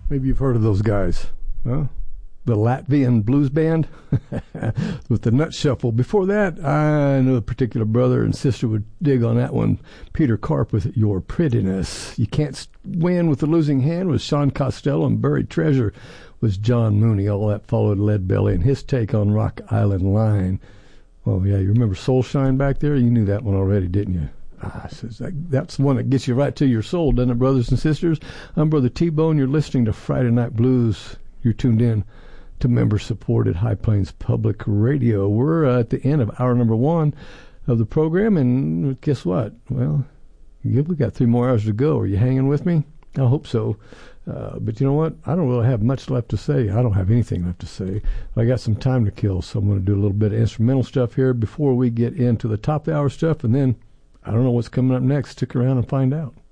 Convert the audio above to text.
Maybe you've heard of those guys, huh? The Latvian blues band with the Nut Shuffle. Before that, I know a particular brother and sister would dig on that one. Peter Karp with Your Prettiness. You Can't Win with the Losing Hand was Sean Costello, and Buried Treasure was John Mooney. All that followed Lead Belly and his take on Rock Island Line. Oh, yeah, you remember Soulshine back there? You knew that one already, didn't you? That's the one that gets you right to your soul, doesn't it, brothers and sisters? I'm Brother T-Bone. You're listening to Friday Night Blues. You're tuned in to member-supported High Plains Public Radio. We're at the end of hour number 1 of the program, and guess what? Well, we've got 3 more hours to go. Are you hanging with me? I hope so. But you know what? I don't really have much left to say. I don't have anything left to say. But I got some time to kill, so I'm going to do a little bit of instrumental stuff here before we get into the top of the hour stuff, and then I don't know what's coming up next. Stick around and find out.